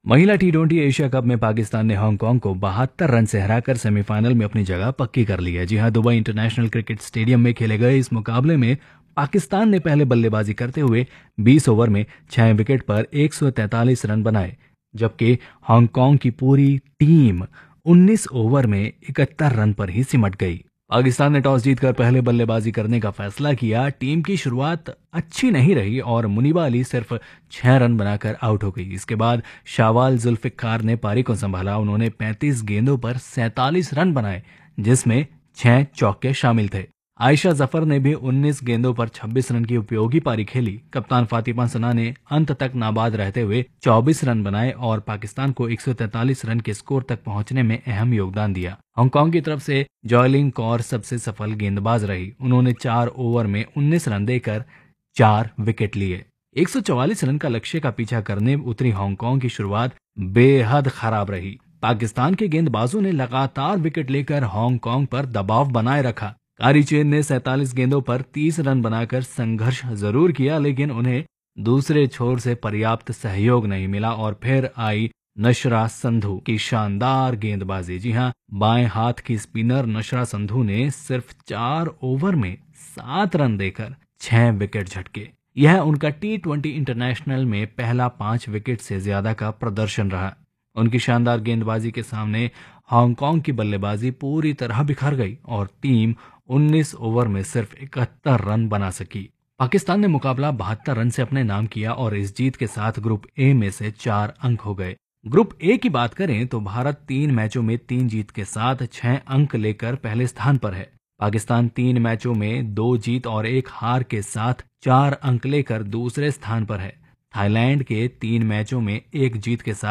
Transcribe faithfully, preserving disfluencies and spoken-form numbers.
महिला T twenty Asia cup में पाकिस्तान ने हांगकांग को बहत्तर रन से हराकर सेमीफाइनल में अपनी जगह पक्की कर ली है। जी हां, दुबई इंटरनेशनल क्रिकेट स्टेडियम में खेले गए इस मुकाबले में पाकिस्तान ने पहले बल्लेबाजी करते हुए बीस ओवर में छह विकेट पर एक सौ तैंतालीस रन बनाए, जबकि हांगकांग की पूरी टीम उन्नीस ओवर में इकहत्तर रन पर ही सिमट गई। पाकिस्तान ने टॉस जीतकर पहले बल्लेबाजी करने का फैसला किया। टीम की शुरुआत अच्छी नहीं रही और मुनीबा अली सिर्फ छह रन बनाकर आउट हो गई। इसके बाद शावाल जुल्फिकार ने पारी को संभाला। उन्होंने पैंतीस गेंदों पर सैंतालीस रन बनाए, जिसमें छह चौके शामिल थे। आयशा जफर ने भी उन्नीस गेंदों पर छब्बीस रन की उपयोगी पारी खेली। कप्तान फातिमा सना ने अंत तक नाबाद रहते हुए चौबीस रन बनाए और पाकिस्तान को एक सौ तैंतालीस रन के स्कोर तक पहुंचने में अहम योगदान दिया। हांगकांग की तरफ से जॉयलिंग कौर सबसे सफल गेंदबाज रही। उन्होंने चार ओवर में उन्नीस रन देकर चार विकेट लिए। एक सौ चौवालीस रन का लक्ष्य का पीछा करने उतरी हांगकांग की शुरुआत बेहद खराब रही। पाकिस्तान के गेंदबाजों ने लगातार विकेट लेकर हांगकांग पर दबाव बनाए रखा। कारी चेन ने सैंतालीस गेंदों पर तीस रन बनाकर संघर्ष जरूर किया, लेकिन उन्हें दूसरे छोर से पर्याप्त सहयोग नहीं मिला और फिर आई नशरा संधू की शानदार गेंदबाजी। जी हां, बाएं हाथ की स्पिनर नशरा संधू ने सिर्फ चार ओवर में सात रन देकर छह विकेट झटके। यह उनका टी ट्वेंटी इंटरनेशनल में पहला पांच विकेट से ज्यादा का प्रदर्शन रहा। उनकी शानदार गेंदबाजी के सामने हांगकांग की बल्लेबाजी पूरी तरह बिखर गई और टीम उन्नीस ओवर में सिर्फ इकहत्तर रन बना सकी। पाकिस्तान ने मुकाबला बहत्तर रन से अपने नाम किया और इस जीत के साथ ग्रुप ए में से चार अंक हो गए। ग्रुप ए की बात करें तो भारत तीन मैचों में तीन जीत के साथ छह अंक लेकर पहले स्थान पर है। पाकिस्तान तीन मैचों में दो जीत और एक हार के साथ चार अंक लेकर दूसरे स्थान पर है। थाईलैंड के तीन मैचों में एक जीत के साथ